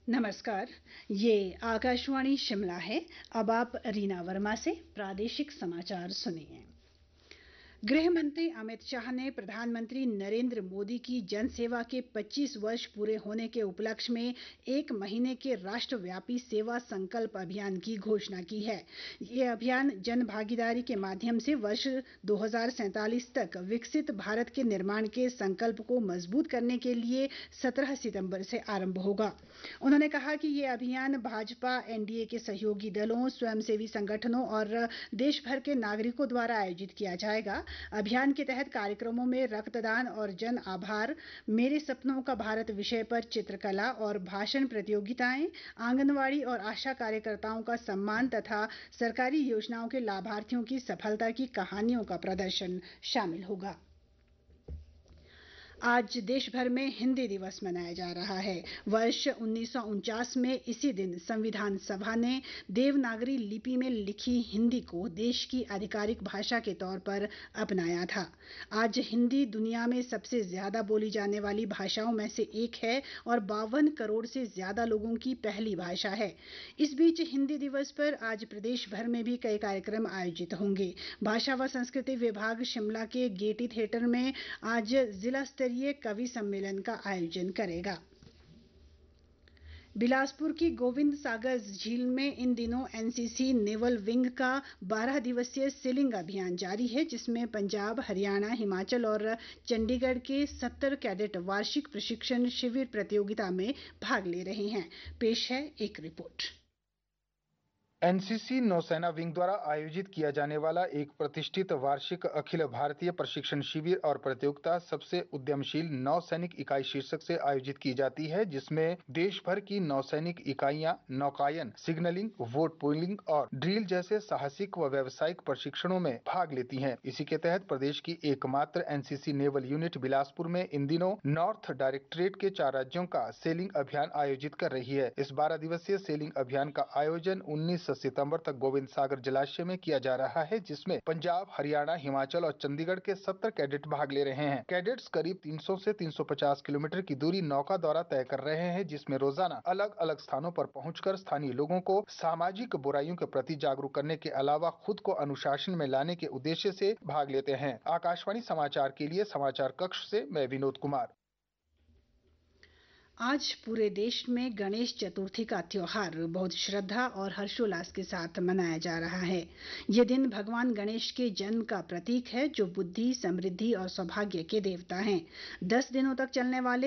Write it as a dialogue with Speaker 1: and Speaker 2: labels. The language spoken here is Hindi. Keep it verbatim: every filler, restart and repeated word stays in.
Speaker 1: नमस्कार। ये आकाशवाणी शिमला है। अब आप रीना वर्मा से प्रादेशिक समाचार सुनिए। गृह मंत्री अमित शाह ने प्रधानमंत्री नरेंद्र मोदी की जनसेवा के पच्चीस वर्ष पूरे होने के उपलक्ष्य में एक महीने के राष्ट्रव्यापी सेवा संकल्प अभियान की घोषणा की है। ये अभियान जन भागीदारी के माध्यम से वर्ष दो हज़ार सैंतालीस तक विकसित भारत के निर्माण के संकल्प को मजबूत करने के लिए सत्रह सितंबर से आरंभ होगा। उन्होंने कहा कि ये अभियान भाजपा, एनडीए के सहयोगी दलों, स्वयंसेवी संगठनों और देश भर के नागरिकों द्वारा आयोजित किया जाएगा। अभियान के तहत कार्यक्रमों में रक्तदान और जन आभार, मेरे सपनों का भारत विषय पर चित्रकला और भाषण प्रतियोगिताएं, आंगनवाड़ी और आशा कार्यकर्ताओं का सम्मान तथा सरकारी योजनाओं के लाभार्थियों की सफलता की कहानियों का प्रदर्शन शामिल होगा। आज देश भर में हिंदी दिवस मनाया जा रहा है। वर्ष उन्नीस सौ उनचास में इसी दिन संविधान सभा ने देवनागरी लिपि में लिखी हिंदी को देश की आधिकारिक भाषा के तौर पर अपनाया था। आज हिंदी दुनिया में सबसे ज्यादा बोली जाने वाली भाषाओं में से एक है और बावन करोड़ से ज्यादा लोगों की पहली भाषा है। इस बीच हिंदी दिवस पर आज प्रदेश भर में भी कई कार्यक्रम आयोजित होंगे। भाषा व संस्कृति विभाग शिमला के गेटी थिएटर में आज जिला स्तरीय ये कवि सम्मेलन का आयोजन करेगा। बिलासपुर की गोविंद सागर झील में इन दिनों एनसीसी नेवल विंग का बारह दिवसीय सेलिंग अभियान जारी है, जिसमें पंजाब, हरियाणा, हिमाचल और चंडीगढ़ के सत्तर कैडेट वार्षिक प्रशिक्षण शिविर प्रतियोगिता में भाग ले रहे हैं। पेश है एक रिपोर्ट।
Speaker 2: एनसीसी नौसेना विंग द्वारा आयोजित किया जाने वाला एक प्रतिष्ठित वार्षिक अखिल भारतीय प्रशिक्षण शिविर और प्रतियोगिता सबसे उद्यमशील नौसैनिक इकाई शीर्षक से आयोजित की जाती है, जिसमें देश भर की नौसैनिक इकाइयां नौकायन, सिग्नलिंग, वोट पोलिंग और ड्रिल जैसे साहसिक व व्यावसायिक प्रशिक्षणों में भाग लेती हैं। इसी के तहत प्रदेश की एकमात्र एनसीसी नेवल यूनिट बिलासपुर में इन दिनों नॉर्थ डायरेक्टरेट के चार राज्यों का सेलिंग अभियान आयोजित कर रही है। इस बारह दिवसीय सेलिंग अभियान का आयोजन उन्नीस सितंबर तक गोविंद सागर जलाशय में किया जा रहा है, जिसमें पंजाब, हरियाणा, हिमाचल और चंडीगढ़ के सत्तर कैडेट भाग ले रहे हैं। कैडेट्स करीब तीन सौ से तीन सौ पचास किलोमीटर की दूरी नौका द्वारा तय कर रहे हैं, जिसमें रोजाना अलग अलग स्थानों पर पहुंचकर स्थानीय लोगों को सामाजिक बुराइयों के प्रति जागरूक करने के अलावा खुद को अनुशासन में लाने के उद्देश्य से भाग लेते हैं। आकाशवाणी समाचार के लिए समाचार कक्ष से मैं विनोद कुमार।
Speaker 1: आज पूरे देश में गणेश चतुर्थी का त्योहार बहुत श्रद्धा और हर्षोल्लास के साथ मनाया जा रहा है। ये दिन भगवान गणेश के जन्म का प्रतीक है, जो बुद्धि, समृद्धि और सौभाग्य के देवता हैं। दस दिनों तक चलने वाले